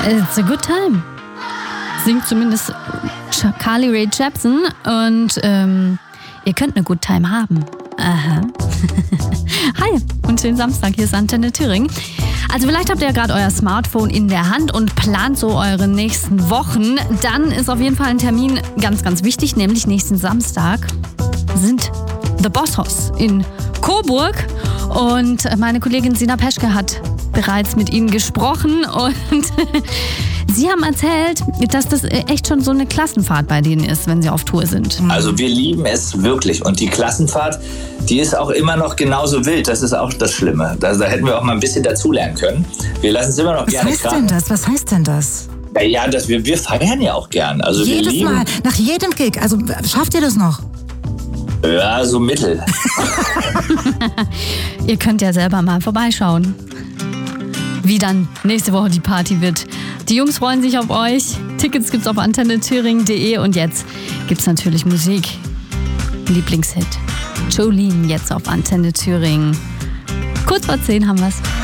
It's a good time. Singt zumindest Carly Rae Jepsen und ihr könnt eine Good Time haben. Aha. Hi und schönen Samstag, hier ist Antenne Thüringen. Also vielleicht habt ihr ja gerade euer Smartphone in der Hand und plant so eure nächsten Wochen. Dann ist auf jeden Fall ein Termin ganz, ganz wichtig, nämlich nächsten Samstag sind The Boss Hoss in Coburg. Und meine Kollegin Sina Peschke hat bereits mit ihnen gesprochen und sie haben erzählt, dass das echt schon so eine Klassenfahrt bei denen ist, wenn sie auf Tour sind. Also wir lieben es wirklich und die Klassenfahrt, die ist auch immer noch genauso wild. Das ist auch das Schlimme. Da hätten wir auch mal ein bisschen dazulernen können. Wir lassen es immer noch gerne krachen. Was heißt denn das? Ja, wir feiern ja auch gern. Also Jedes wir lieben, Mal, nach jedem Gig. Also schafft ihr das noch? Ja, so mittel. Ihr könnt ja selber mal vorbeischauen, wie dann nächste Woche die Party wird. Die Jungs freuen sich auf euch. Tickets gibt's auf antennethüringen.de und jetzt gibt's natürlich Musik. Lieblingshit. Jolene jetzt auf Antenne Thüringen. Kurz vor 10 haben wir's.